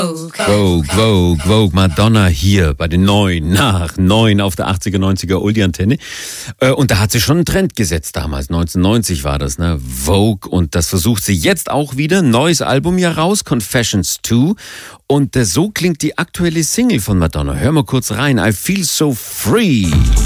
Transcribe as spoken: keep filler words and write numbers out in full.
Vogue, Vogue, Vogue, Madonna hier bei den Neuen, nach Neun auf der achtziger, neunziger Oldie-Antenne. Und da hat sie schon einen Trend gesetzt damals, neunzehnhundertneunzig war das, ne? Vogue, und das versucht sie jetzt auch wieder. Neues Album ja raus, Confessions zwei. Und so klingt die aktuelle Single von Madonna. Hör mal kurz rein, I Feel So Free.